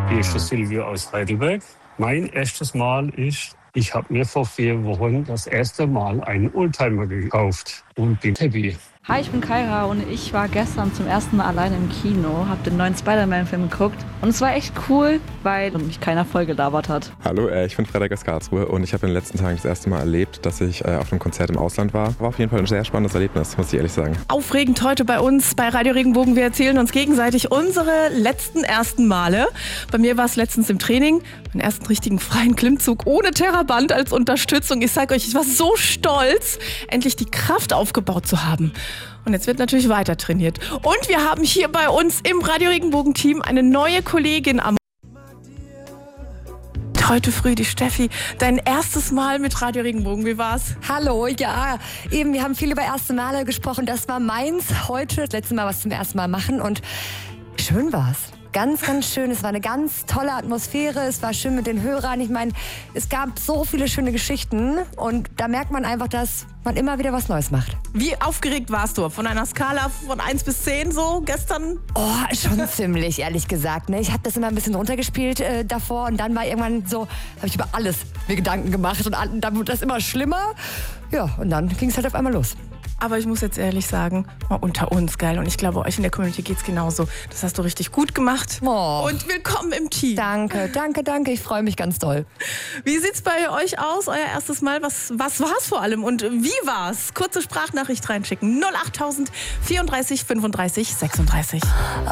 Hier ist der Silvio aus Heidelberg. Mein erstes Mal ist, ich habe mir vor 4 Wochen das erste Mal einen Oldtimer gekauft und bin happy. Hi, ich bin Kaira und ich war gestern zum ersten Mal alleine im Kino, habe den neuen Spider-Man-Film geguckt und es war echt cool, weil mich keiner voll gelabert hat. Hallo, ich bin Frederik aus Karlsruhe und ich habe in den letzten Tagen das erste Mal erlebt, dass ich auf einem Konzert im Ausland war. War auf jeden Fall ein sehr spannendes Erlebnis, muss ich ehrlich sagen. Aufregend heute bei uns bei Radio Regenbogen. Wir erzählen uns gegenseitig unsere letzten ersten Male. Bei mir war es letztens im Training, meinen ersten richtigen freien Klimmzug ohne Terraband als Unterstützung. Ich sage euch, ich war so stolz, endlich die Kraft aufgebaut zu haben. Und jetzt wird natürlich weiter trainiert. Und wir haben hier bei uns im Radio Regenbogen-Team eine neue Kollegin am heute früh, die Steffi. Dein erstes Mal mit Radio Regenbogen, wie war's? Hallo, ja, eben, wir haben viel über erste Male gesprochen. Das war meins heute, das letzte Mal was zum ersten Mal machen und schön war's. Ganz, ganz schön. Es war eine ganz tolle Atmosphäre. Es war schön mit den Hörern. Ich meine, es gab so viele schöne Geschichten und da merkt man einfach, dass man immer wieder was Neues macht. Wie aufgeregt warst du? Von einer Skala von 1 bis 10 so gestern? Oh, schon ziemlich, ehrlich gesagt. Ne? Ich habe das immer ein bisschen runtergespielt davor und dann war irgendwann so, habe ich über alles mir Gedanken gemacht und dann wurde das immer schlimmer. Ja, und dann ging es halt auf einmal los. Aber ich muss jetzt ehrlich sagen, mal unter uns, geil. Und ich glaube, euch in der Community geht's genauso. Das hast du richtig gut gemacht. Oh. Und willkommen im Team. Danke, danke, danke. Ich freue mich ganz doll. Wie sieht's bei euch aus, euer erstes Mal? Was war's vor allem und wie war's? Kurze Sprachnachricht reinschicken. 08000 34 35 36.